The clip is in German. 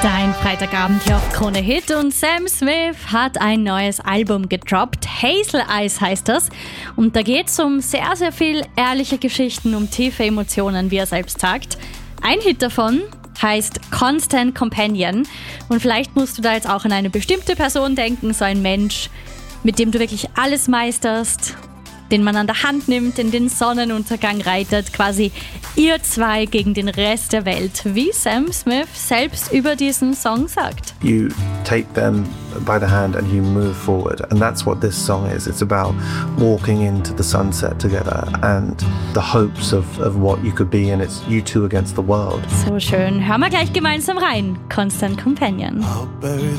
Dein Freitagabend hier auf Krone Hit und Sam Smith hat ein neues Album gedroppt. Hazel Eyes heißt das. Und da geht es um sehr, sehr viel ehrliche Geschichten, um tiefe Emotionen, wie er selbst sagt. Ein Hit davon heißt Constant Companion. Und vielleicht musst du da jetzt auch an eine bestimmte Person denken, so ein Mensch, mit dem du wirklich alles meisterst, den man an der Hand nimmt, in den Sonnenuntergang reitet, quasi ihr zwei gegen den Rest der Welt, wie Sam Smith selbst über diesen Song sagt. You take them by the hand and you move forward, and that's what this song is. It's about walking into the sunset together and the hopes of what you could be, and it's you two against the world. So schön. Hören wir gleich gemeinsam rein. Constant Companion. I'll bury